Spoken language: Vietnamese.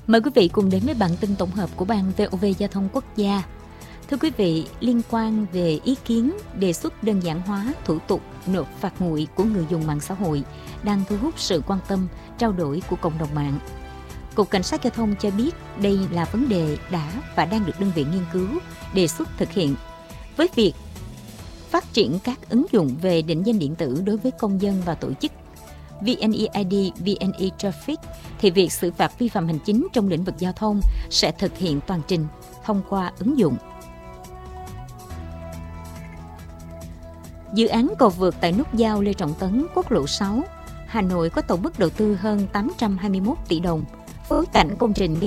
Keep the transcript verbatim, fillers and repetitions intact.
Mời quý vị cùng đến với bản tin tổng hợp của Ban vê o vê Giao thông Quốc gia. Thưa quý vị, liên quan về ý kiến đề xuất đơn giản hóa thủ tục nộp phạt nguội của người dùng mạng xã hội đang thu hút sự quan tâm, trao đổi của cộng đồng mạng. Cục Cảnh sát Giao thông cho biết đây là vấn đề đã và đang được đơn vị nghiên cứu, đề xuất thực hiện. Với việc phát triển các ứng dụng về định danh điện tử đối với công dân và tổ chức vê en e i đê, vê en e Traffic, thì việc xử phạt vi phạm hành chính trong lĩnh vực giao thông sẽ thực hiện toàn trình thông qua ứng dụng. Dự án cầu vượt tại nút giao Lê Trọng Tấn, quốc lộ sáu, Hà Nội có tổng mức đầu tư hơn tám trăm hai mươi mốt tỷ đồng. Phối cảnh công trình